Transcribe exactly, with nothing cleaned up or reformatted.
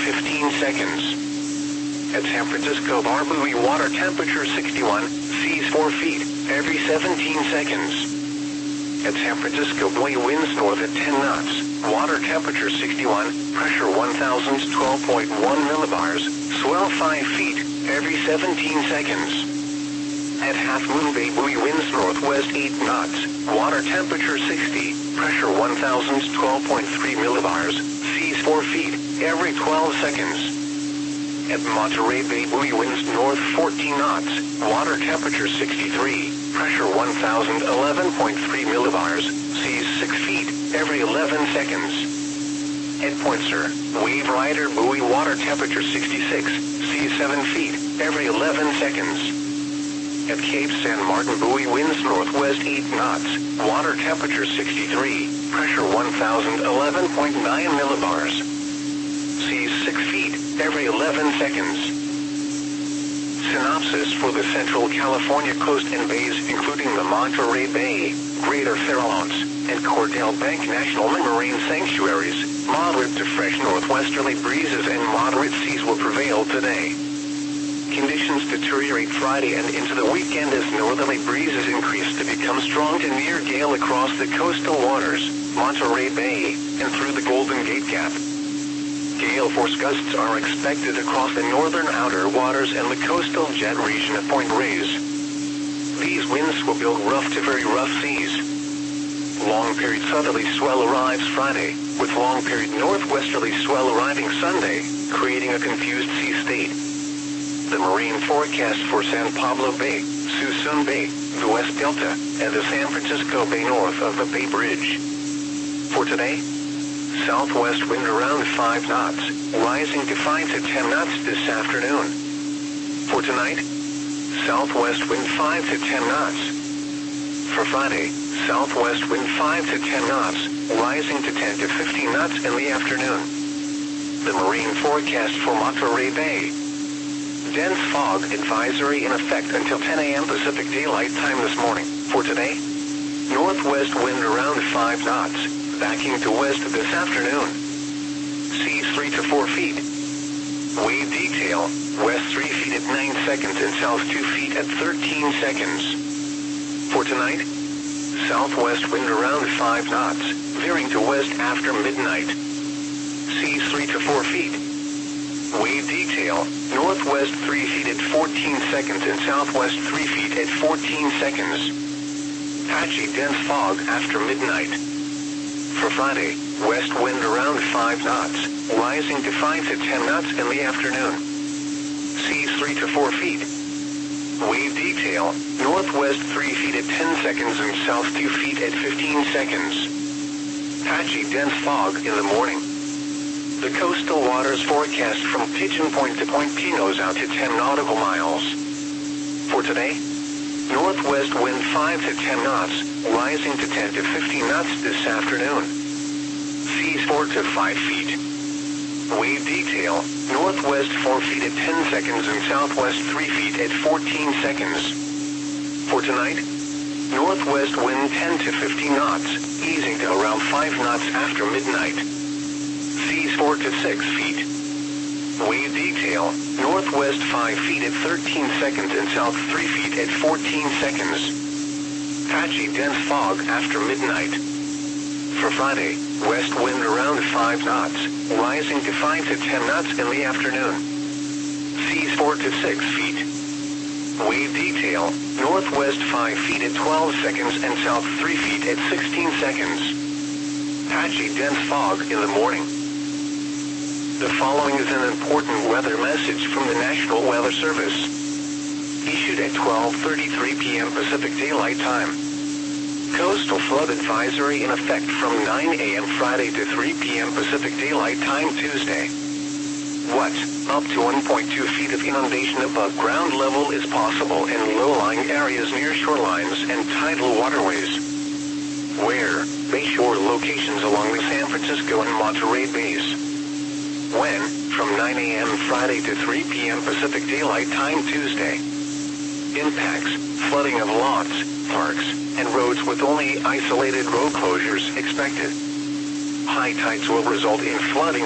fifteen seconds. At San Francisco Bar Buoy, water temperature sixty-one, seas four feet, every seventeen seconds. At San Francisco Buoy, winds north at ten knots, water temperature sixty-one, pressure one thousand twelve point one millibars, swell five feet, every seventeen seconds. At Half Moon Bay Buoy, winds northwest eight knots, water temperature sixty, pressure one thousand twelve point three millibars, seas four feet, every twelve seconds. At Monterey Bay Buoy, winds north fourteen knots, water temperature sixty-tee, pressure one thousand eleven point three millibars, seas six feet, every eleven seconds. At Point Sur, Wave Rider Buoy, water temperature sixty-six, seas seven feet, every eleven seconds. At Cape San Martin Buoy, winds northwest eight knots, water temperature sixty-three, pressure one thousand eleven point nine millibars, seas six feet, every eleven seconds. Synopsis for the Central California coast and bays, including the Monterey Bay, Greater Farallones, and Cordell Bank National Marine Sanctuaries. Moderate to fresh northwesterly breezes and moderate seas will prevail today. Conditions deteriorate Friday and into the weekend as northerly breezes increase to become strong to near gale across the coastal waters, Monterey Bay, and through the Golden Gate Gap. Gale force gusts are expected across the northern outer waters and the coastal jet region of Point Reyes. These winds will build rough to very rough seas. Long-period southerly swell arrives Friday, with long-period northwesterly swell arriving Sunday, creating a confused sea state. The marine forecast for San Pablo Bay, Suisun Bay, the West Delta, and the San Francisco Bay north of the Bay Bridge. For today, southwest wind around five knots, rising to five to ten knots this afternoon. For tonight, southwest wind five to ten knots. For Friday, southwest wind five to ten knots, rising to ten to fifteen knots in the afternoon. The marine forecast for Monterey Bay. Dense fog advisory in effect until ten a m Pacific Daylight Time this morning. For today, northwest wind around five knots, backing to west this afternoon. Seas three to four feet. Wave detail, west three feet at nine seconds and south two feet at thirteen seconds. For tonight, southwest wind around five knots, veering to west after midnight. Seas three to four feet. Wave detail, northwest three feet at fourteen seconds and southwest three feet at fourteen seconds. Patchy dense fog after midnight. For Friday, west wind around five knots, rising to five to ten knots in the afternoon. Seas three to four feet. Wave detail, northwest three feet at ten seconds and south two feet at fifteen seconds. Patchy dense fog in the morning. The coastal waters forecast from Pigeon Point to Point Pinos out to ten nautical miles. For today, northwest wind five to ten knots, rising to ten to fifteen knots this afternoon. Seas four to five feet. Wave detail, northwest four feet at ten seconds and southwest three feet at fourteen seconds. For tonight, northwest wind ten to fifteen knots, easing to around five knots after midnight. Seas four to six feet. Wave detail, northwest five feet at thirteen seconds and south three feet at fourteen seconds. Patchy dense fog after midnight. For Friday, west wind around five knots, rising to five to ten knots in the afternoon. Seas four to six feet. Wave detail, northwest five feet at twelve seconds and south three feet at sixteen seconds. Patchy dense fog in the morning. The following is an important weather message from the National Weather Service. Issued at twelve thirty-three p m Pacific Daylight Time. Coastal flood advisory in effect from nine a m Friday to three p m Pacific Daylight Time Tuesday. What? Up to one point two feet of inundation above ground level is possible in low-lying areas near shorelines and tidal waterways. Where? Bayshore locations along the San Francisco and Monterey Bays. When? From nine a m Friday to three p m Pacific Daylight Time Tuesday. Impacts, flooding of lots, parks, and roads with only isolated road closures expected. High tides will result in flooding